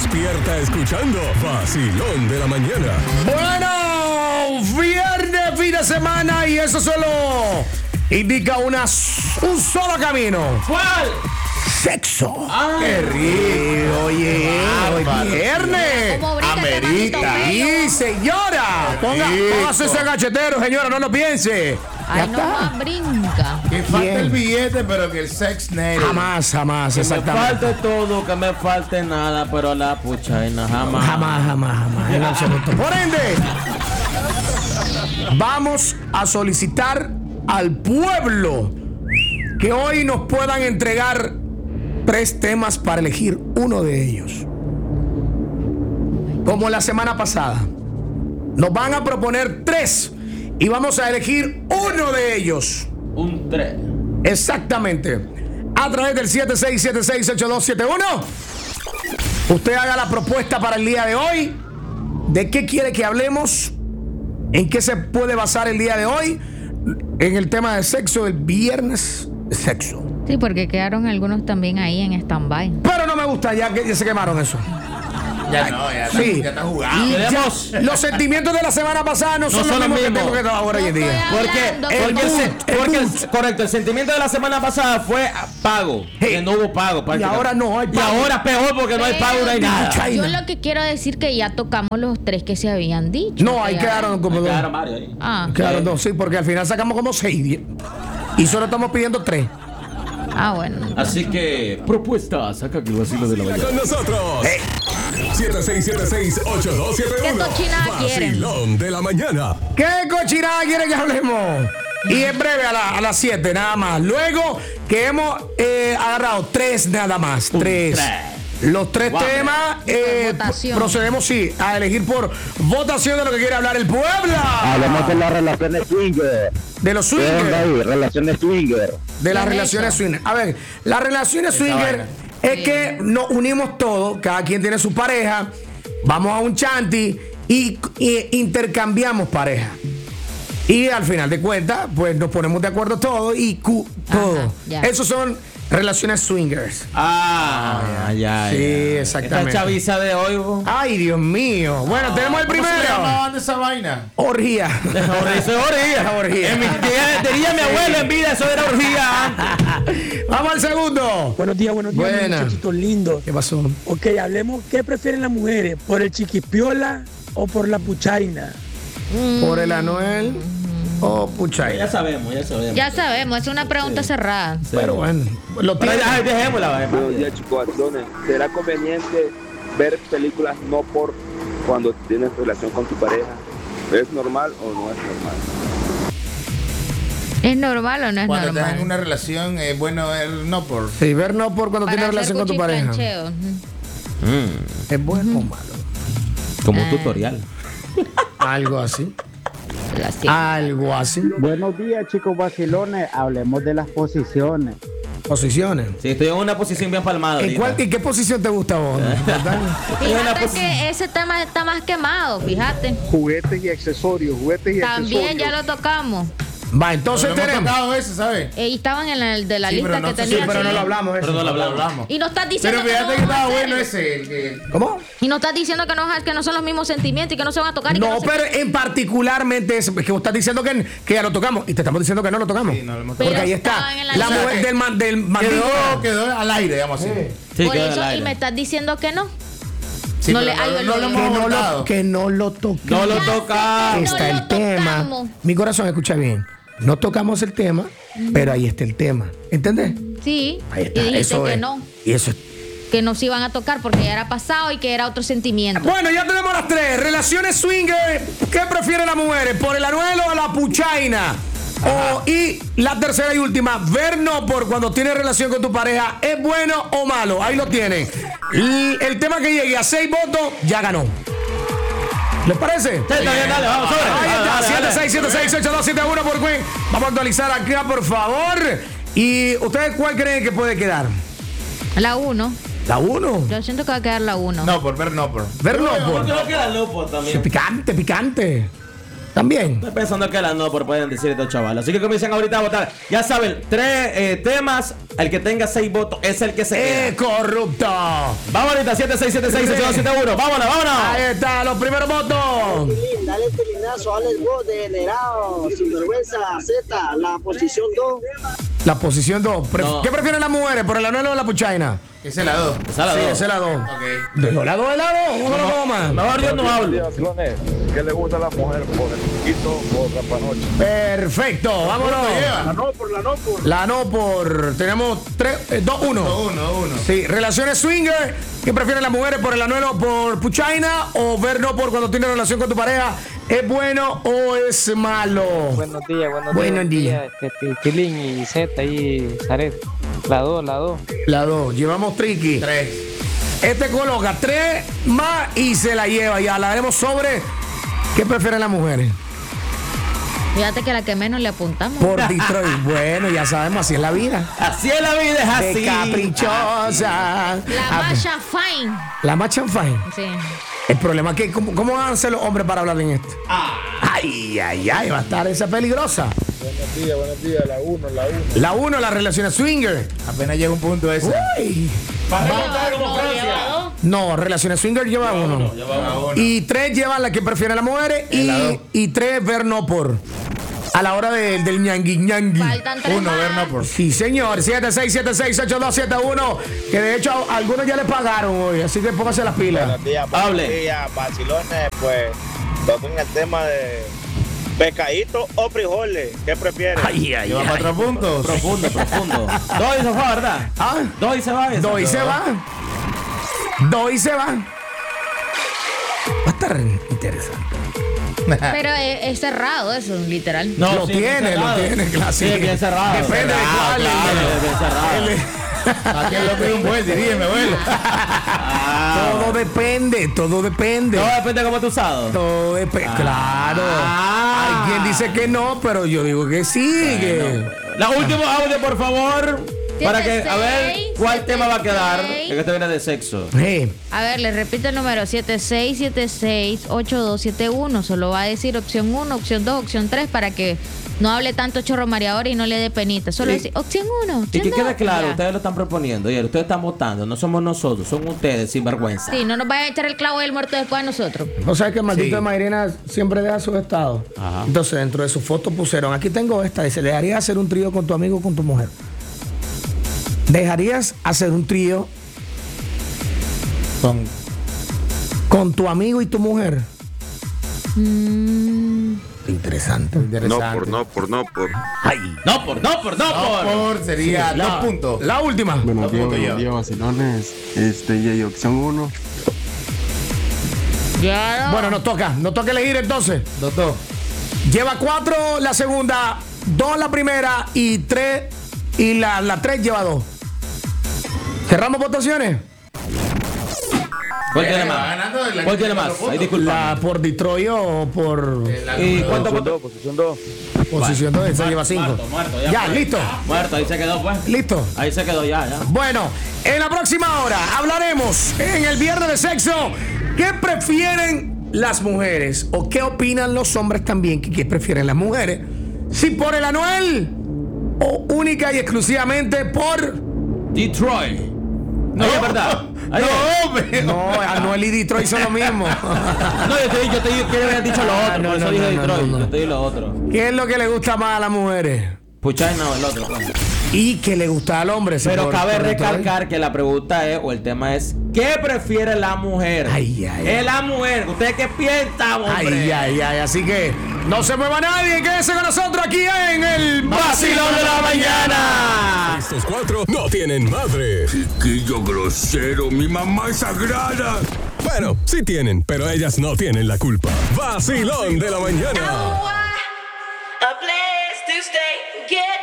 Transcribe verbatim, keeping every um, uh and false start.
Despierta escuchando Vacilón de la Mañana. Bueno, viernes, fin de semana y eso solo indica una, un solo camino. ¿Cuál? Sexo. Ah, ¡Qué rico! Oye, hoy viernes. Amerita. Sí, señora. Ponga, póngase ese cachetero, señora, no lo piense. Ay, no más brinca. Que falte Bien. el billete, pero que el sex native. Jamás, jamás, que me exactamente. falte todo, que me falte nada, pero la puchaina jamás. Jamás, jamás, jamás, en absoluto. Por ende, vamos a solicitar al pueblo que hoy nos puedan entregar tres temas para elegir uno de ellos. Como la semana pasada. Nos van a proponer tres y vamos a elegir uno de ellos. Un tres. Exactamente. A través del siete seis siete seis ocho dos siete uno. Usted haga la propuesta para el día de hoy. ¿De qué quiere que hablemos? ¿En qué se puede basar el día de hoy? En el tema de sexo, el viernes de sexo. Sí, porque quedaron algunos también ahí en stand-by. Pero no me gusta, ya que ya se quemaron eso. Ya no, ya está, Sí. ya está jugado. Y ya- Tenemos- los sentimientos de la semana pasada no, son, son los los mismos que mismos. tengo que trabajar hoy en No día. estoy Porque, hablando porque, el el, mood, se- el porque mood. el- correcto, el sentimiento de la semana pasada fue a pago, Sí. que no hubo pago. prácticamente. ahora no hay pago. Y ahora peor porque no hay pago, no hay Pero nada. China. Yo lo que quiero decir que ya tocamos los tres que se habían dicho. No, ahí Ya- quedaron como dos. Quedaron varios ahí. Ah, Quedaron dos, sí, porque al final sacamos como seis. Y solo estamos pidiendo tres. ah, bueno. Así que, propuesta, saca el vacilo de la mañana. Con nosotros. siete seis siete seis ocho dos siete uno. ¿Qué cochinada quieren? Vacilón de la Mañana. ¿Qué cochinada quiere que hablemos? Y en breve a, la- a las siete nada más. Luego que hemos eh, agarrado tres nada más. Tres. tres. Los tres Guau. temas eh, votación. procedemos, sí, a elegir por votación de lo que quiere hablar el pueblo. Hablemos de las relaciones swinger. De los ¿Qué onda swingers. ahí? Relaciones swinger. De las ¿Qué es relaciones eso? swinger. A ver, las relaciones swinger vaina. es que nos unimos todos, cada quien tiene su pareja, vamos a un chanti y, y intercambiamos pareja. Y al final de cuentas, pues nos ponemos de acuerdo todos y cu- todo. Ajá, ya. Esos son relaciones swingers. Ah, ya, ya. Sí, ya. exactamente. Esta chaviza de hoy, bo. Ay, Dios mío. Bueno, tenemos el ¿Cómo se primero. llamaban de esa vaina? Orgía. Eso es orgía. Orgía. En mi, diría, diría mi abuelo en vida, eso era orgía antes. Vamos al segundo. Buenos días, buenos días, Buena. mis muchachitos lindos. ¿Qué pasó? Ok, hablemos, ¿qué prefieren las mujeres? ¿Por el chiquipiola o por la puchaina? ¿Por el Anuel o Puchay? Ya sabemos, ya sabemos. Ya sabemos, es una pregunta cerrada. Pero bueno, lo Pero tiene. ya, dejémosla, va, Buenos días, chicos, acciones. ¿Será conveniente ver películas no por cuando tienes relación con tu pareja? ¿Es normal o no es normal? ¿Es normal o no es Cuando estás normal? en una relación, es bueno el no por. Sí, ver no por cuando Para tienes hacer relación con tu pareja. cuchiplancheo. Ujú. ¿Es bueno o malo? Como Ah. tutorial. Algo así. Así. Algo así. Buenos días, chicos vacilones. Hablemos de las posiciones. Posiciones. Sí, estoy en una posición bien palmada. ¿En, ahorita. cuál, ¿En qué posición te gusta a vos? ¿Verdad? Hay una Fíjate posi- que ese tema está más quemado, fíjate. Juguetes y accesorios, juguetes y También ya lo tocamos. Va, entonces Pero lo hemos tenemos. tocado ese, ¿sabes? Eh, y estaban en la de la Sí, lista pero no que sé si- tenía. Pero no sí. lo hablamos eso. Pero no lo Lo hablamos. hablamos. Y no estás diciendo Pero fíjate que no estaba van a bueno hacer- ese. el que- ¿Cómo? Y no estás diciendo que no, que no son los mismos sentimientos y que no se van a tocar. Y que No, no se- pero en particularmente es que vos estás diciendo que, que ya lo tocamos y te estamos diciendo que no lo tocamos. Sí, no lo hemos Porque tocado. ahí Pero está estaban en la la lista. mujer del, man, del mandingo. Quedó, quedó al aire, digamos así. Sí, Por queda eso, al y aire. me estás diciendo que no. Sí, No pero le- ay, no, lo- no lo que Que hemos no, lo, abordado. que no lo toquemos. No lo Ya sé toca. que no Está lo el tema. tocamos. Mi corazón, escucha bien. No tocamos el tema, pero ahí está el tema. ¿Entendés? Sí. Ahí está. Y dijiste Eso que es. no. Y eso es. Que no se iban a tocar porque ya era pasado y que era otro sentimiento. Bueno, ya tenemos las tres. Relaciones swinger. ¿Qué prefieren las mujeres? ¿Por el anuelo o la puchaina? O, y la tercera y última, ver no por cuando tienes relación con tu pareja, ¿es bueno o malo? Ahí lo tienen. Y el tema que llegue a seis votos, ya ganó. ¿Les parece? Sí, está bien, dale, vamos, sobre. Ahí Dale, está, dale, siete dale. seis siete seis ocho dos siete uno por Queen. Vamos a actualizar acá, por favor. ¿Y ustedes cuál creen que puede quedar? La uno. La uno. Yo siento que va a quedar la uno. No, por ver no por. Ver no ¿Por por. qué no queda lupo Sí, también? Picante, picante. También. Estoy pensando que la no, pero pueden decir estos chavales. Así que comiencen ahorita a votar. Ya saben, tres eh, temas. El que tenga seis votos es el que se queda. ¡Eh, corrupto! Vamos ahorita, siete seis siete seis ocho dos siete uno. Vámonos, vámonos. Ahí está, los primeros votos. Tilín, dale tilinazo, Alex Vos, degenerado, sinvergüenza, Z, la posición dos. La posición dos. No. ¿Qué prefieren las mujeres? ¿Por el anuelo o la puchaina? Esa es la dos. Esa es la Sí, dos. esa es la dos. Ok. ¿De la dos de la dos? ¿Cómo lo coman? Mejor yo no hablo. ¿Qué le gusta a la mujer? ¿Por el chiquito o rapanoche? Perfecto, vámonos. Lleva. No, por la no, por. La no por. Tenemos tres, eh, dos, uno. Uno, uno. Sí, relaciones swinger. ¿Qué prefieren las mujeres? ¿Por el anuelo o por puchaina? ¿O ver no por cuando tienes relación con tu pareja? ¿Es bueno o es malo? Buenos días, buenos, Buenos días. días. Este, Tilín y Z y Zaret. La dos, la dos. La dos. Llevamos triqui. Tres. Este coloca tres más y se la lleva. Y hablaremos sobre qué prefieren las mujeres. Fíjate que la que menos le apuntamos. Por Detroit. Bueno, ya sabemos, así es la vida. Así es la vida, es así. De caprichosa. La Ah, Masha Fine. La Machan Fine. Sí. El problema es que, ¿cómo, cómo van a hacer los hombres para hablar en esto? Ay, ay, ay, va a estar esa peligrosa. Buenos días, buenos días. La uno, la uno. La uno, las relaciones swinger. Apenas llega un punto ese. Uy. Para remontar como No, Francia. llevado. No, relaciones swinger lleva uno. La uno. Y tres llevan la que prefieren las mujeres. En la dos. Y, y tres ver no por. A la hora de- del ñangui ñangui. Faltan tres Uno, más. ver no por. Sí, señor. siete seis siete seis ocho dos siete uno. Que de hecho a algunos ya le pagaron hoy. Así que póngase las pilas. Buenos días, Hable. buenos días, vacilones. Pues toquen el tema de pescadito o frijoles. ¿Qué prefieren? Ay, ay, Lleva ay. cuatro puntos. Profundo, profundo. Dos y se va, ¿verdad? Ah, Dos y se va. esa. dos y se va. Dos y se va. Va a estar interesante. Pero es, es cerrado eso, literal. No, Lo sí, tiene, bien lo cerrado. tiene, claro, Sí, sí. bien cerrado. Depende de Cerrado, cuál, claro, el- bien cerrado. Aquel lo que un buen, diría mi abuelo. Ah. Todo depende, todo depende. Todo depende de cómo tú usado. Todo depende. Claro. Ah. Hay quien dice que no, pero yo digo que sí. que... La último audio, por favor. Para que, a ver, siete seis, ¿cuál siete tema va a quedar? seis. Que este viene de sexo. Eh, A ver, les repito el número siete seis siete seis ocho dos siete uno. Solo va a decir opción uno, opción dos, opción tres para que no hable tanto chorro mareador y no le dé penita. Solo Y- decir opción uno, Y opción que dos. quede claro, Ya. ustedes lo están proponiendo. Y ustedes están votando. No somos nosotros, son ustedes, sin vergüenza. Sí, no nos vayan a echar el clavo del muerto después a nosotros. no sabes que el maldito Sí. de Mayrena siempre deja sus estados. Ajá. Entonces, dentro de su foto pusieron: aquí tengo esta. Dice: ¿dejarías hacer un trío con tu amigo o con tu mujer? ¿Dejarías hacer un trío Con con tu amigo y tu mujer? Mm, Interesante. interesante. no, por no, por. Ay. No por, no por, no No por. por sería La- dos puntos. La última. Buenos días, puntos buenos lleva. días, vacilones. Este, y opción uno. ya no. Bueno, nos toca. Nos toca elegir entonces. Dos, dos. Lleva cuatro la segunda, dos la primera y tres. Y la, la tres lleva dos. ¿Cerramos votaciones? ¿Cuál tiene Eh, va más? ganando la ¿Cuál que tiene tiene más? los puntos. Ahí disculpa. ¿La por Detroit o por ¿Y cuánto Posición votó? dos, posición dos. posición dos? Esa lleva cinco. Muerto, muerto, ya Ya, fue. listo. Muerto, ahí se quedó, pues. Listo. Ahí se quedó ya, ya. Bueno, en la próxima hora hablaremos en el viernes de sexo. ¿Qué prefieren las mujeres? ¿O qué opinan los hombres también? ¿Qué, qué prefieren las mujeres? ¿Si por el Anuel o única y exclusivamente por... Detroit. No, es verdad. Ahí es. No, hombre. No, Anuel y Detroit son lo mismo. No, yo te, yo te dije que habías dicho lo Ah, otro, no, por eso no, dije no, no, Detroit. no, no. Yo te dije lo otro. ¿Qué es lo que le gusta más a las mujeres? Puchay no, el otro. pues. Y que le gusta al hombre. si Pero por- cabe por Detroit. recalcar que la pregunta es, o el tema es, ¿qué prefiere la mujer? Ay, ay, Es ay. la mujer. ¿Ustedes qué piensan, hombre? Ay, ay, ay. Así que no se mueva nadie. Quédese con nosotros aquí en el ¡Vacilón de la mañana! Estos cuatro no tienen madre. Chiquillo grosero, mi mamá es sagrada. Bueno, sí tienen, pero ellas no tienen la culpa. Vacilón de la mañana. A place to stay. Get